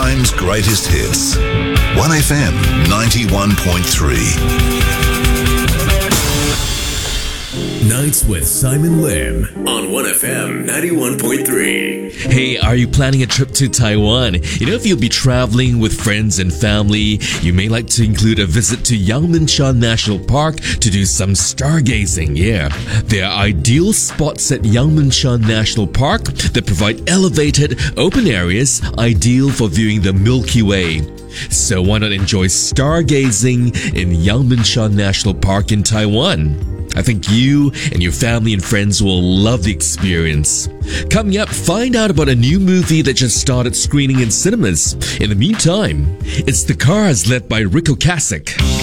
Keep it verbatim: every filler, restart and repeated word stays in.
Time's greatest hits. one F M ninety-one point three. Nights with Simon Lim on one F M ninety-one point three. Hey, are you planning a trip to Taiwan? You know, if you'll be traveling with friends and family, you may like to include a visit to Yangmingshan National Park to do some stargazing. Yeah, there are ideal spots at Yangmingshan National Park that provide elevated, open areas ideal for viewing the Milky Way. So why not enjoy stargazing in Yangmingshan National Park in Taiwan? I think you and your family and friends will love the experience. Coming up, find out about a new movie that just started screening in cinemas. In the meantime, it's The Cars led by Rico Kasich.